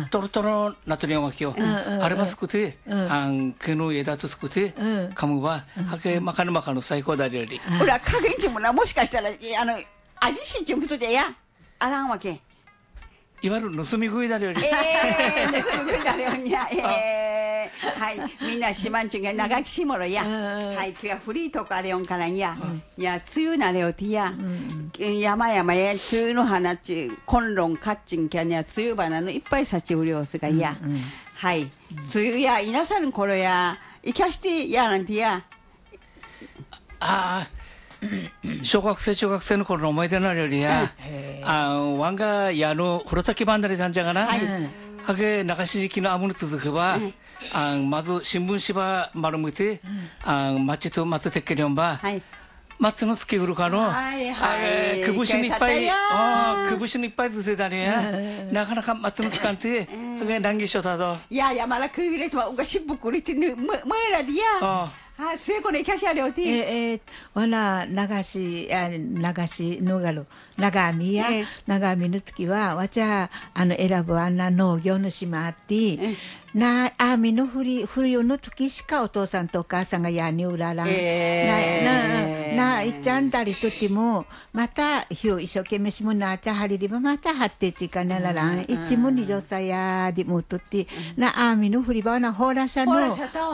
또르또르 나트륨 막히요. 아르바스쿠테 그노에다 투스쿠테 가무바 하게 마카노 사이코다리리. 우라 가게인지구나. もしかしたら味しんちゅうことでやあらんわけ。 いわゆる盗み食いだより。 盗み食いだよにゃ。はい、みんなしまんちゅうが長きしもろや。はい、今日はフリーとかあれよんからんや。いや、梅雨なれよてや。山々や、梅雨の花っちゅう、コンロンカッチンキャにゃ、梅雨花のいっぱい咲ちうりょうすがや。はい、梅雨や、いなさる頃や、いかしてやなんてや。 ああ。小学生中学生の頃の思い出のよりや、ワンがやの風呂炊き番だりたんじゃがな、はげ流し時期のあむの続くば、まず新聞紙ば丸めて、町と松てっけりょんば、松の月ぐるかの、くぶしにいっぱい、くぶしにいっぱいずつだねや、なかなか松のつかんて、はげ難儀しょたど。 いやいや、まだくいれとは、うがしっぽくりてね、むえらでや。あ、すえこね、キャシャリオティ。 わな、流しのがろ、長見や、長見の時は、わちゃ、選ぶあんな農業の島あって、みの冬の時しかお父さんとお母さんがやにうららん。いっちゃんだりとっても、また、ひょ一生懸命しもなあちゃはりれば、またはってちかなららん。いちもにじょさやでもとって、みのふりばな、ほらしゃの、お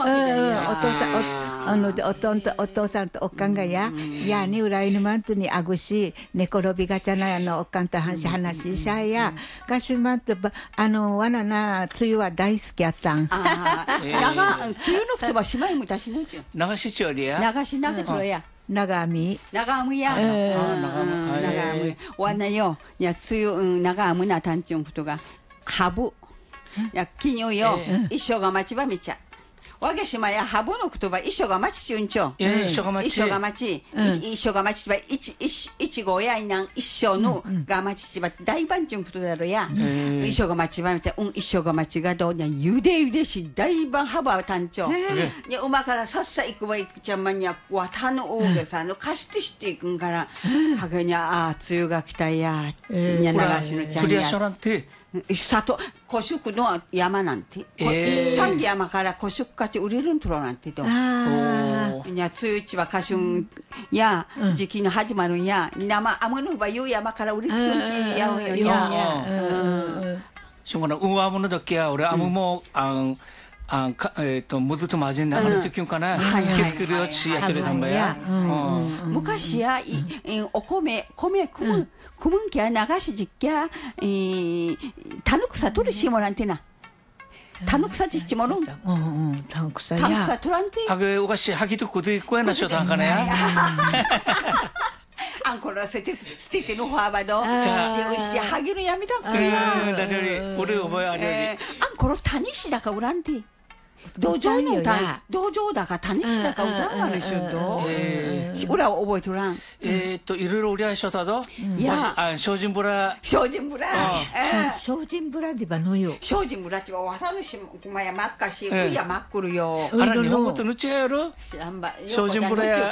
父さんとおっかんがやにうらいぬまんとにあぐし、寝転びがちゃなやのおっかんと話ししゃや、がしゅまんとば、わなな、梅雨は大好きやったん。 梅雨のことはしまいむたしのちゅう。 流しちょりや。 流しなけとや。 長見や。長見。わなよ、いや、梅雨、長見なたんちゅうことが、ハブ。いや、きにゅうよ、一生が待ちばみちゃ。わげしまやハブの言葉一緒が待ちちゅうんちょ。 一緒が待ちば一号やいなん一緒のが待ちちば大番ちゅんことだろや。一緒が待ちばみたい一緒が待ちがどうにゃゆでし大番ハブはたんちょ。に馬からさっさ行くわ行くちゃんまにゃわたの大げさの貸してしていくんからはげにゃ梅雨が来たやにゃ流しのちゃんや。クリアショなんて。 里古宿の山なんて、三木山から古宿かち売れるんとろなんてと。いや梅雨地は歌春や時期の始まるんや生アムのばいう山から売れてくるんちやんよや。 しょうがない。あむのだけや俺あむもむずとまじんながるときゅんかな。気づけるよちやってるたんばや。 昔やお米くむんきゃ流しじっきゃたぬくさ取るしもなんてな。たぬくさじっちもろん。 たぬくさ取らんて。 あげおかしはぎとくどいこやなしょたんかねや。 あんこら捨ててのファーバド。じゃあおいしいはぎるやめたくな。 だれ俺覚えあれ。 あんこら谷しだか売らんて。道場だか谷しだか歌うわねしょと。裏を覚えとらん。 いろいろ売り合いしょたど。いや、精進ブラでばのよ。 精進ブラちはわさぬしまやまっかし、うやまっくるよ。 あら日本語とぬちやろ。 知らんば。 精進ブラや。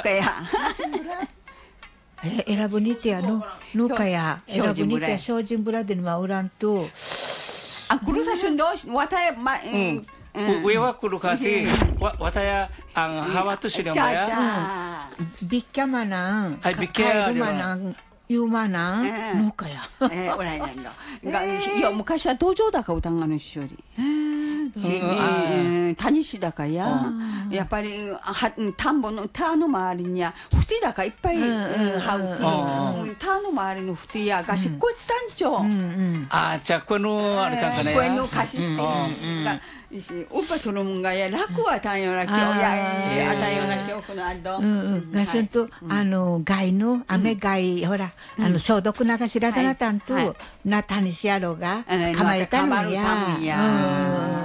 選ぶにてやのかや。選ぶにて精進ブラでまうらんと。 あ、くるさしゅんどわたや上は来るかし、わたや、ハワとしりょんばや。 ビッキャマナン、 ビッキャマナン、ユーマナン、農家や。 おらいないの。いや、昔は道場だか歌がのしより。谷市だかや、やっぱり田んぼの田の周りにはふてだかいっぱいはうて、田の周りのふてやがしっこいつたんちょ。 あ、じゃあこのあれたんかね。 この貸ししておっぱとのもんがや楽はたんよな今日やあたんよな今日このあど。 がすんと害の雨害ほら消毒なんかしらだなたんとなたにしやろうが構えたのや。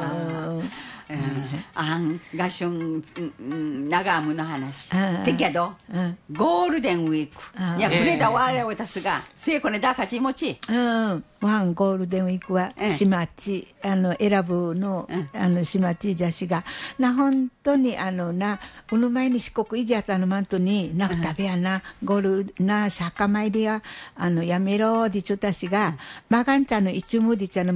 ガション長ムの話てけどゴールデンウィークいやくれだわれわたすがせいこねだかちもちワンゴールデンウィークはしまち選ぶのしまちじゃしが本当にこの前に四国いじゃったのマントになく食べやなゴールな釈迦参りややめろでちょたしがマガンちゃんの一無でちゃの